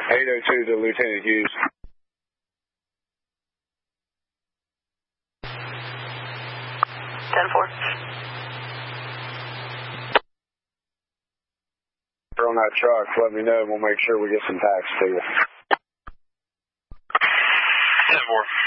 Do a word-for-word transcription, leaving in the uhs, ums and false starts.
eight oh two to Lieutenant Hughes. ten four. On that truck, let me know and we'll make sure we get some packs to you. ten four.